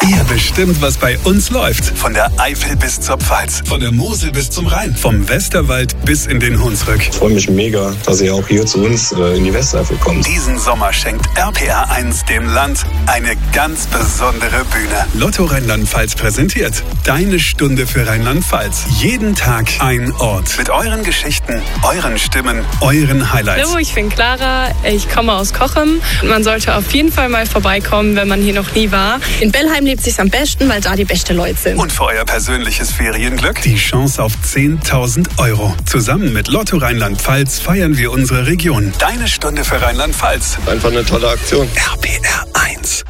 Ihr bestimmt, was bei uns läuft. Von der Eifel bis zur Pfalz, von der Mosel bis zum Rhein, vom Westerwald bis in den Hunsrück. Ich freue mich mega, dass ihr auch hier zu uns in die Westeifel kommt. Diesen Sommer schenkt RPR1 dem Land eine ganz besondere Bühne. Lotto Rheinland-Pfalz präsentiert Deine Stunde für Rheinland-Pfalz. Jeden Tag ein Ort. Mit euren Geschichten, euren Stimmen, euren Highlights. Hallo, ich bin Clara, ich komme aus Cochem. Man sollte auf jeden Fall mal vorbeikommen, wenn man hier noch nie war. In Bellheim lebt sich's am besten, weil da die besten Leute sind. Und für euer persönliches Ferienglück die Chance auf 10.000 €. Zusammen mit Lotto Rheinland-Pfalz feiern wir unsere Region. Deine Stunde für Rheinland-Pfalz. Einfach eine tolle Aktion. RPR1.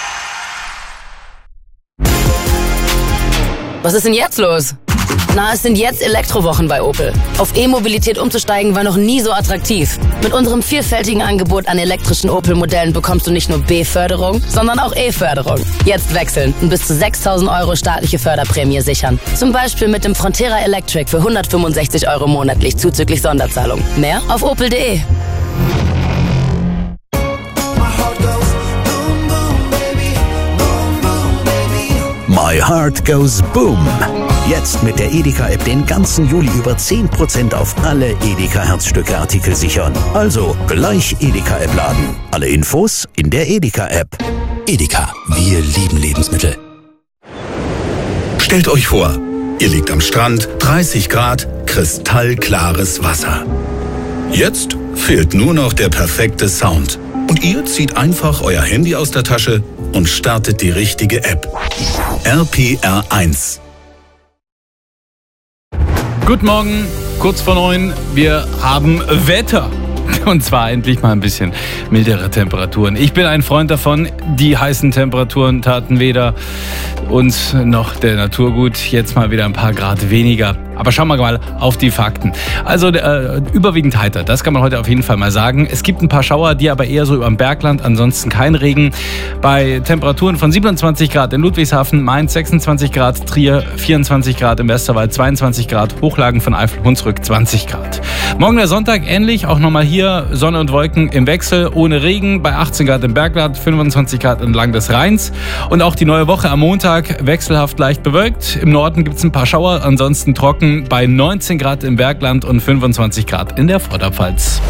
Was ist denn jetzt los? Na, es sind jetzt Elektrowochen bei Opel. Auf E-Mobilität umzusteigen war noch nie so attraktiv. Mit unserem vielfältigen Angebot an elektrischen Opel-Modellen bekommst du nicht nur B-Förderung, sondern auch E-Förderung. Jetzt wechseln und bis zu 6.000 € staatliche Förderprämie sichern. Zum Beispiel mit dem Frontera Electric für 165 € monatlich zuzüglich Sonderzahlung. Mehr auf opel.de. My Heart Goes Boom. Jetzt mit der Edeka-App den ganzen Juli über 10% auf alle Edeka-Herzstücke-Artikel sichern. Also gleich Edeka-App laden. Alle Infos in der Edeka-App. Edeka, wir lieben Lebensmittel. Stellt euch vor, ihr liegt am Strand, 30 Grad, kristallklares Wasser. Jetzt fehlt nur noch der perfekte Sound. Und ihr zieht einfach euer Handy aus der Tasche und startet die richtige App. RPR1. Guten Morgen, kurz vor 9. Wir haben Wetter. Und zwar endlich mal ein bisschen mildere Temperaturen. Ich bin ein Freund davon. Die heißen Temperaturen taten weder uns noch der Natur gut. Jetzt mal wieder ein paar Grad weniger. Aber schauen wir mal auf die Fakten. Also überwiegend heiter, das kann man heute auf jeden Fall mal sagen. Es gibt ein paar Schauer, die aber eher so über dem Bergland, ansonsten kein Regen. Bei Temperaturen von 27 Grad in Ludwigshafen, Mainz 26 Grad, Trier 24 Grad, im Westerwald 22 Grad, Hochlagen von Eifel-Hunsrück 20 Grad. Morgen der Sonntag ähnlich, auch nochmal hier Sonne und Wolken im Wechsel, ohne Regen, bei 18 Grad im Bergland, 25 Grad entlang des Rheins. Und auch die neue Woche am Montag wechselhaft leicht bewölkt. Im Norden gibt es ein paar Schauer, ansonsten trocken bei 19 Grad im Bergland und 25 Grad in der Vorderpfalz.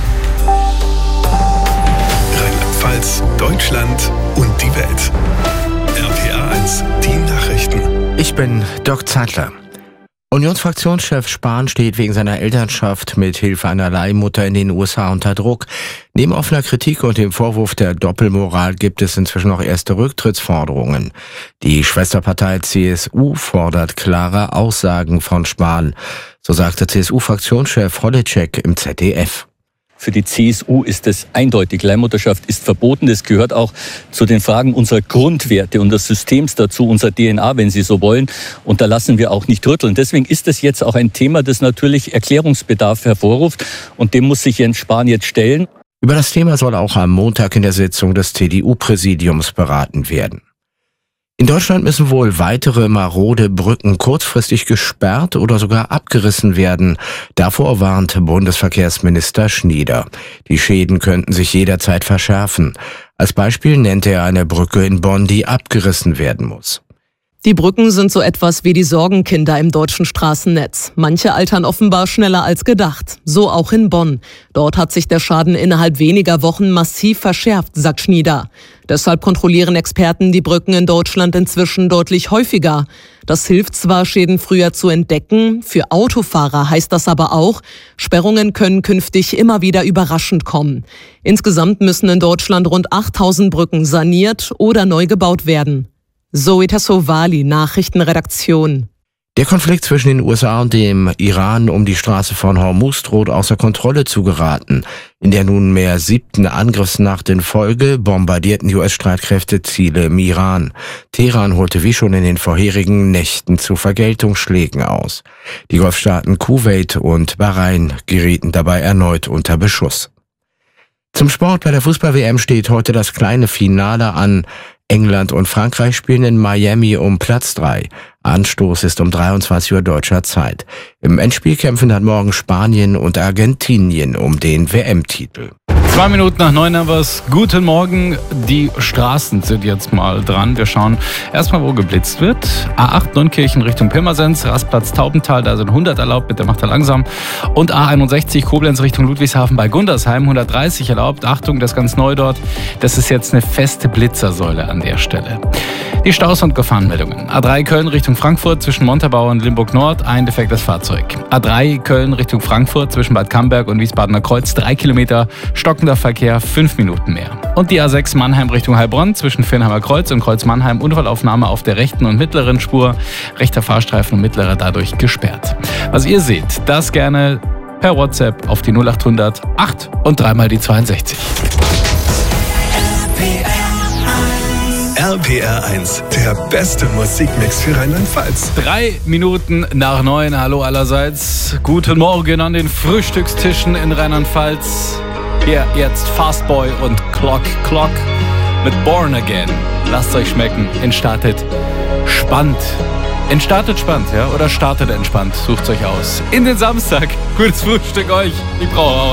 Rheinland-Pfalz, Deutschland und die Welt. RPR1, die Nachrichten. Ich bin Doc Zeitler. Unionsfraktionschef Spahn steht wegen seiner Elternschaft mit Hilfe einer Leihmutter in den USA unter Druck. Neben offener Kritik und dem Vorwurf der Doppelmoral gibt es inzwischen auch erste Rücktrittsforderungen. Die Schwesterpartei CSU fordert klare Aussagen von Spahn. So sagte CSU-Fraktionschef Holleczek im ZDF. Für die CSU ist es eindeutig. Leihmutterschaft ist verboten. Das gehört auch zu den Fragen unserer Grundwerte und des Systems dazu, unserer DNA, wenn Sie so wollen. Und da lassen wir auch nicht rütteln. Deswegen ist es jetzt auch ein Thema, das natürlich Erklärungsbedarf hervorruft. Und dem muss sich Jens Spahn jetzt stellen. Über das Thema soll auch am Montag in der Sitzung des CDU-Präsidiums beraten werden. In Deutschland müssen wohl weitere marode Brücken kurzfristig gesperrt oder sogar abgerissen werden. Davor warnt Bundesverkehrsminister Schnieder. Die Schäden könnten sich jederzeit verschärfen. Als Beispiel nennt er eine Brücke in Bonn, die abgerissen werden muss. Die Brücken sind so etwas wie die Sorgenkinder im deutschen Straßennetz. Manche altern offenbar schneller als gedacht. So auch in Bonn. Dort hat sich der Schaden innerhalb weniger Wochen massiv verschärft, sagt Schnieder. Deshalb kontrollieren Experten die Brücken in Deutschland inzwischen deutlich häufiger. Das hilft zwar, Schäden früher zu entdecken. Für Autofahrer heißt das aber auch, Sperrungen können künftig immer wieder überraschend kommen. Insgesamt müssen in Deutschland rund 8.000 Brücken saniert oder neu gebaut werden. Zoe Tassovali, Nachrichtenredaktion. Der Konflikt zwischen den USA und dem Iran um die Straße von Hormuz droht außer Kontrolle zu geraten. In der nunmehr 7. Angriffsnacht in Folge bombardierten die US-Streitkräfte Ziele im Iran. Teheran holte wie schon in den vorherigen Nächten zu Vergeltungsschlägen aus. Die Golfstaaten Kuwait und Bahrain gerieten dabei erneut unter Beschuss. Zum Sport: Bei der Fußball-WM steht heute das kleine Finale an. England und Frankreich spielen in Miami um Platz 3. Anstoß ist um 23 Uhr deutscher Zeit. Im Endspiel kämpfen dann morgen Spanien und Argentinien um den WM-Titel. 2 Minuten nach 9 haben wir es. Guten Morgen. Die Straßen sind jetzt mal dran. Wir schauen erstmal, wo geblitzt wird. A8 Neunkirchen Richtung Pirmasens, Rastplatz Taubental, da sind 100 erlaubt, bitte macht er langsam. Und A61 Koblenz Richtung Ludwigshafen bei Gundersheim, 130 erlaubt. Achtung, das ist ganz neu dort. Das ist jetzt eine feste Blitzersäule an der Stelle. Die Staus- und Gefahrenmeldungen. A3 Köln Richtung Frankfurt zwischen Montabaur und Limburg Nord, ein defektes Fahrzeug. A3 Köln Richtung Frankfurt zwischen Bad Camberg und Wiesbadener Kreuz, 3 Kilometer, stockender Verkehr, 5 Minuten mehr. Und die A6 Mannheim Richtung Heilbronn zwischen Firnheimer Kreuz und Kreuz Mannheim, Unfallaufnahme auf der rechten und mittleren Spur, rechter Fahrstreifen und mittlerer dadurch gesperrt. Was ihr seht, das gerne per WhatsApp auf die 0800 8 und dreimal die 62. RPR1, der beste Musikmix für Rheinland-Pfalz. 3 Minuten nach 9. Hallo allerseits. Guten Morgen an den Frühstückstischen in Rheinland-Pfalz. Hier jetzt Fastboy und Clock mit Born Again. Lasst euch schmecken. Entstartet spannend. Entstartet spannend, ja? Oder startet entspannt. Sucht's euch aus. In den Samstag. Gutes Frühstück euch. Die Brauerei.